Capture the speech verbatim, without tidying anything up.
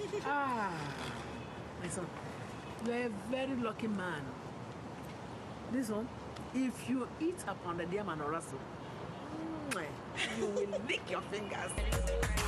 Ah, my son, you're a very lucky man. This one, if you eat a pounded yam and a rustle, you will lick your fingers.